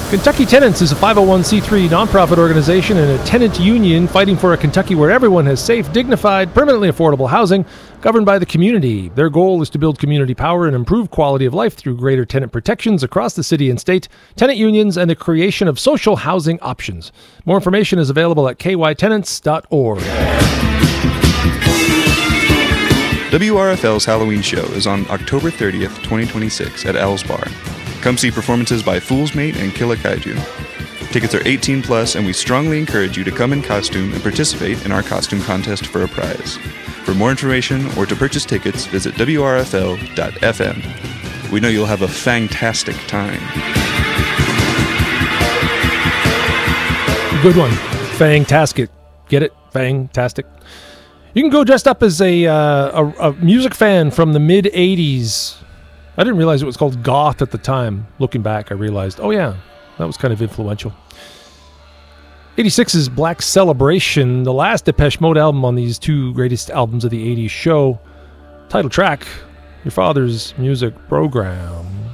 Kentucky Tenants is a 501c3 nonprofit organization and a tenant union fighting for a Kentucky where everyone has safe, dignified, permanently affordable housing governed by the community. Their goal is to build community power and improve quality of life through greater tenant protections across the city and state, tenant unions, and the creation of social housing options. More information is available at kytenants.org. WRFL's Halloween show is on October 30th, 2026 at Owl's Bar. Come see performances by Fool's Mate and Killa Kaiju. Tickets are 18 plus, and we strongly encourage you to come in costume and participate in our costume contest for a prize. For more information or to purchase tickets, visit WRFL.fm. We know you'll have a fantastic time. Good one. Fantastic. Get it? Fantastic. You can go dressed up as a music fan from the mid-'80s. I didn't realize it was called goth at the time. Looking back, I realized, oh yeah, that was kind of influential. 86's Black Celebration, the last Depeche Mode album on these two greatest albums of the 80s show. Title track, Your Father's Music Program.